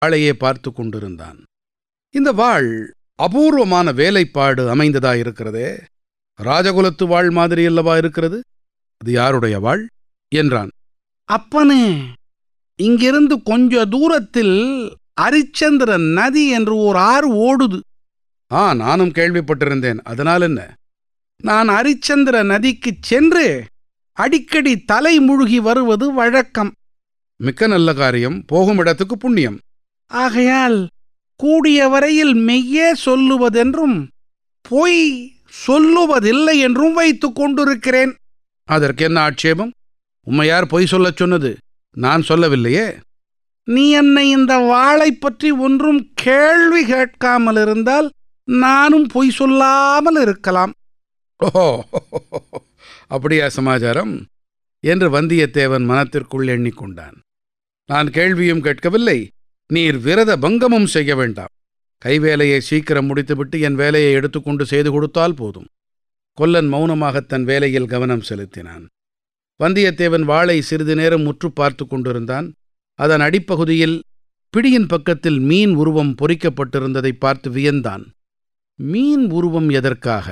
வாளையே பார்த்து கொண்டிருந்தான். இந்த வாள் அபூர்வமான வேலைப்பாடு அமைந்ததாயிருக்கிறதே, ராஜகுலத்து வாள் மாதிரியல்லவா இருக்கிறது. அது யாருடைய வாள் என்றான். அப்பனே, இங்கிருந்து கொஞ்ச தூரத்தில் அரிச்சந்திர நதி என்று ஓர் ஆறு ஓடுது. நானும் கேள்விப்பட்டிருந்தேன். அதனால் என்ன? நான் அரிச்சந்திர நதிக்குச் சென்று அடிக்கடி தலை முழுகி வருவது வழக்கம். மிக்க நல்ல காரியம். போகும் இடத்துக்கு புண்ணியம். ஆகையால் கூடிய வரையில் மெய்யே சொல்லுவதென்றும் பொய் சொல்லுவதில்லை என்றும் வைத்துக் கொண்டிருக்கிறேன். அதற்கு என்ன ஆட்சேபம்? உம்மையார் பொய் சொல்லச் சொன்னது? நான் சொல்லவில்லையே. நீ என்னை இந்த வாளை பற்றி ஒன்றும் கேள்வி கேட்காமல் இருந்தால் நானும் பொய் சொல்லாமல் இருக்கலாம். ஓஹோ, அப்படியா சமாச்சாரம் என்று வந்தியத்தேவன் மனத்திற்குள் எண்ணிக்கொண்டான். நான் கேள்வியும் கேட்கவில்லை, நீர் விரத பங்கமும் செய்ய வேண்டாம். கைவேலையை சீக்கிரம் முடித்துவிட்டு என் வேலையை எடுத்துக்கொண்டு செய்து கொடுத்தால் போதும். கொல்லன் மௌனமாக தன் வேலையில் கவனம் செலுத்தினான். வந்தியத்தேவன் வாளை சிறிது நேரம் உற்று பார்த்து கொண்டிருந்தான். அதன் அடிப்பகுதியில் பிடியின் பக்கத்தில் மீன் உருவம் பொறிக்கப்பட்டிருந்ததை பார்த்து வியந்தான். மீன் உருவம் எதற்காக?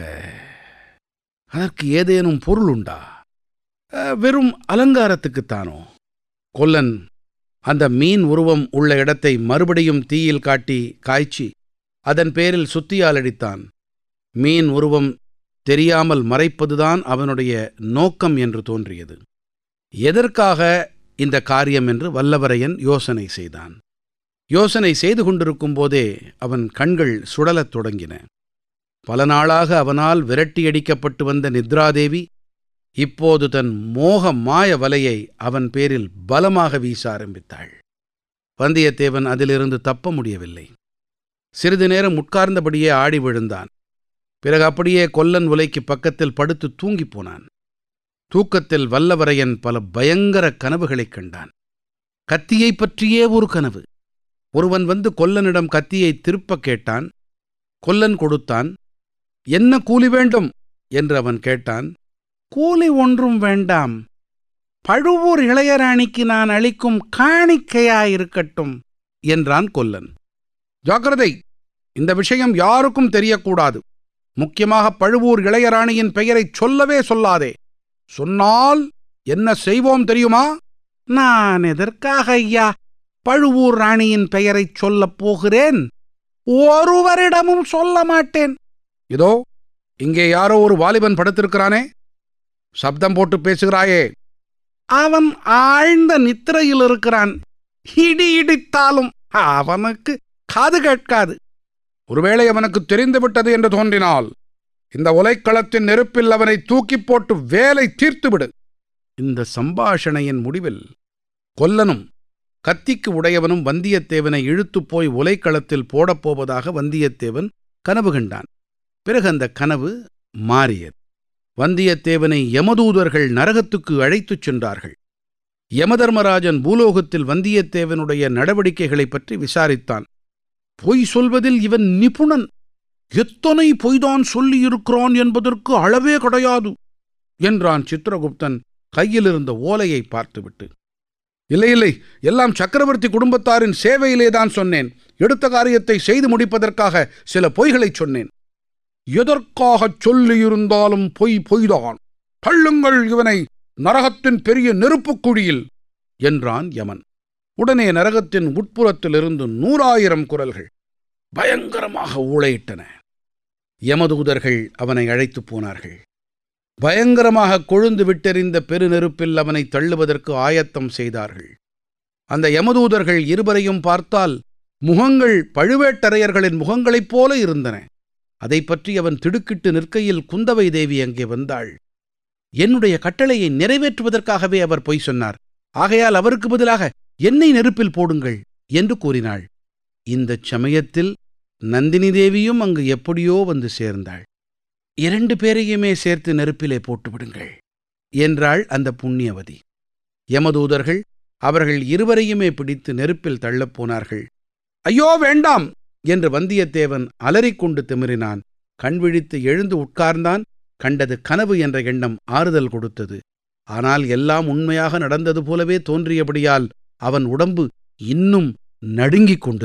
அதற்கு ஏதேனும் பொருள் உண்டா? வெறும் அலங்காரத்துக்குத்தானோ? கொல்லன் அந்த மீன் உருவம் உள்ள இடத்தை மறுபடியும் தீயில் காட்டி காய்ச்சி அதன் பேரில் சுத்தியால் அடித்தான். மீன் உருவம் தெரியாமல் மறைப்பதுதான் அவனுடைய நோக்கம் என்று தோன்றியது. எதற்காக இந்த காரியம் என்று வல்லவரையன் யோசனை செய்தான். யோசனை செய்து கொண்டிருக்கும் போதே அவன் கண்கள் சுடலத் தொடங்கின. பல நாளாக அவனால் விரட்டியடிக்கப்பட்டு வந்த நித்ராதேவி இப்போது தன் மோக மாய வலையை அவன் பேரில் பலமாக வீச ஆரம்பித்தாள். வந்தியத்தேவன் அதிலிருந்து தப்ப முடியவில்லை. சிறிது நேரம் உட்கார்ந்தபடியே ஆடி விழுந்தான். பிறகு அப்படியே கொல்லன் உலைக்கு பக்கத்தில் படுத்து தூங்கிப் போனான். தூக்கத்தில் வல்லவரையன் பல பயங்கர கனவுகளைக் கண்டான். கத்தியைப் பற்றியே ஒரு கனவு. ஒருவன் வந்து கொல்லனிடம் கத்தியை திருப்ப கேட்டான். கொல்லன் கொடுத்தான். என்ன கூலி வேண்டும் என்று அவன் கேட்டான். கூலி ஒன்றும் வேண்டாம், பழுவூர் இளையராணிக்கு நான் அளிக்கும் காணிக்கையாயிருக்கட்டும் என்றான் கொல்லன். ஜாக்கிரதை, இந்த விஷயம் யாருக்கும் தெரியக்கூடாது. முக்கியமாக பழுவூர் இளையராணியின் பெயரைச் சொல்லவே சொல்லாதே. சொன்னால் என்ன செய்வோம் தெரியுமா? நான் எதற்காக ஐயா பழுவூர் ராணியின் பெயரைச் சொல்லப் போகிறேன்? ஒருவரிடமும் சொல்ல மாட்டேன். இதோ இங்கே யாரோ ஒரு வாலிபன் படுத்திருக்கிறானே, சப்தம் போட்டு பேசுகிறாயே. அவன் ஆழ்ந்த நித்திரையில் இருக்கிறான். இடி இடித்தாலும் அவனுக்கு காது கேட்காது. ஒருவேளை அவனுக்கு தெரிந்துவிட்டது என்று தோன்றினால் இந்த உலைக்களத்தின் நெருப்பில் அவனை தூக்கி போட்டு வேலை தீர்த்துவிடு. இந்த சம்பாஷணையின் முடிவில் கொல்லனும் கத்திக்கு உடையவனும் வந்தியத்தேவனை இழுத்துப் போய் உலைக்களத்தில் போடப்போவதாக வந்தியத்தேவன் கனவு கண்டான். பிறகு அந்த கனவு மாறியது. வந்தியத்தேவனை யமதூதர்கள் நரகத்துக்கு அழைத்துச் சென்றார்கள். யமதர்மராஜன் பூலோகத்தில் வந்தியத்தேவனுடைய நடவடிக்கைகளைப் பற்றி விசாரித்தான். பொய் சொல்வதில் இவன் நிபுணன். எத்தனை பொய்தான் சொல்லியிருக்கிறான் என்பதற்கு அளவே கிடையாது என்றான் சித்திரகுப்தன் கையிலிருந்த ஓலையை பார்த்துவிட்டு. இல்லை இல்லை, எல்லாம் சக்கரவர்த்தி குடும்பத்தாரின் சேவையிலேதான் சொன்னேன். எடுத்த காரியத்தை செய்து முடிப்பதற்காக சில பொய்களைச் சொன்னேன். எதற்காகச் சொல்லியிருந்தாலும் பொய்தான். தள்ளுங்கள் இவனை நரகத்தின் பெரிய நெருப்புக் குழியில் என்றான் யமன். உடனே நரகத்தின் உட்புறத்திலிருந்து 100,000 குரல்கள் பயங்கரமாக ஊளையிட்டன. யமதூதர்கள் அவனை அழைத்துப் போனார்கள். பயங்கரமாக கொழுந்து விட்டெறிந்த பெருநெருப்பில் அவனை தள்ளுவதற்கு ஆயத்தம் செய்தார்கள். அந்த யமதூதர்கள் இருவரையும் பார்த்தால் முகங்கள் பழுவேட்டரையர்களின் முகங்களைப் போல இருந்தன. அதை பற்றி அவன் திடுக்கிட்டு நிற்கையில் குந்தவை தேவி அங்கே வந்தாள். என்னுடைய கட்டளையை நிறைவேற்றுவதற்காகவே அவர் பொய் சொன்னார். ஆகையால் அவருக்கு பதிலாக என்னை நெருப்பில் போடுங்கள் என்று கூறினாள். இந்தச் சமயத்தில் நந்தினி தேவியும் அங்கு எப்படியோ வந்து சேர்ந்தாள். 2 பேரையுமே சேர்த்து நெருப்பிலே போட்டுவிடுங்கள் என்றாள் அந்த புண்ணியவதி. யமதூதர்கள் அவர்கள் இருவரையுமே பிடித்து நெருப்பில் தள்ளப்போனார்கள். ஐயோ வேண்டாம் என்று வந்தியத்தேவன் அலறிக்கொண்டு திமிரினான். கண்விழித்து எழுந்து உட்கார்ந்தான். கண்டது கனவு என்ற எண்ணம் ஆறுதல் கொடுத்தது. ஆனால் எல்லாம் உண்மையாக நடந்தது போலவே தோன்றியபடியால் அவன் உடம்பு இன்னும் நடுங்கிக் கொண்டிருந்தது.